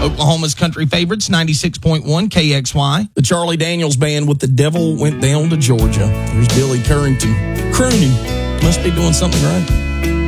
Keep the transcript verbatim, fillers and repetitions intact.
Oklahoma's country favorites, ninety-six point one K X Y. The Charlie Daniels Band with The Devil Went Down to Georgia. Here's Billy Currington crooning. Must be doing something right.